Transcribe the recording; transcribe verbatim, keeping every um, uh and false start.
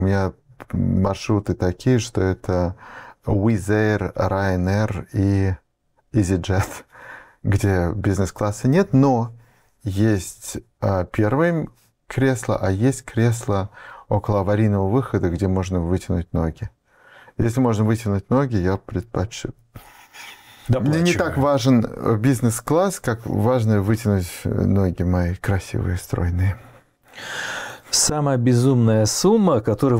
У меня маршруты такие, что это Wizz Air, Ryanair и EasyJet, где бизнес-класса нет, но есть а, первое кресло, а есть кресло около аварийного выхода, где можно вытянуть ноги. Если можно вытянуть ноги, я предпочитаю. Мне не так важен бизнес-класс, как важно вытянуть ноги мои красивые, стройные. Самая безумная сумма, которую